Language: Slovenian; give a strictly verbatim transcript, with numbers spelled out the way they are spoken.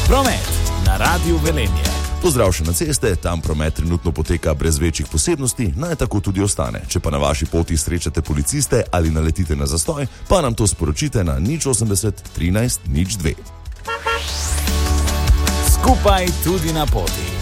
Promet na Radiu Velenje. Pozdrav še na ceste, tam promet trenutno poteka brez večjih posebnosti, naj tako tudi ostane. Če pa na vaši poti srečate policiste ali naletite na zastoj, pa nam to sporočite na nič osemdeset trinajst nič dve. Skupaj tudi na poti.